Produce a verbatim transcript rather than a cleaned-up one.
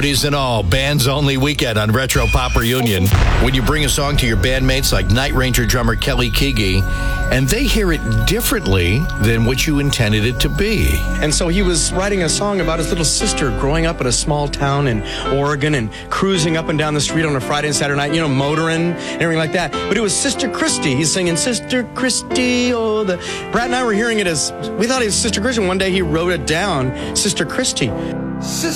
roadies and all, bands only weekend on Retro Pop Reunion. When you bring a song to your bandmates like Night Ranger drummer Kelly Keagy, and they hear it differently than what you intended it to be. And so he was writing a song about his little sister growing up in a small town in Oregon and cruising up and down the street on a Friday and Saturday night, you know, motoring and everything like that. But it was Sister Christy. He's singing Sister Christy. Oh, the Brad and I were hearing it as, we thought it was Sister Christy. One day he wrote it down, Sister Christy.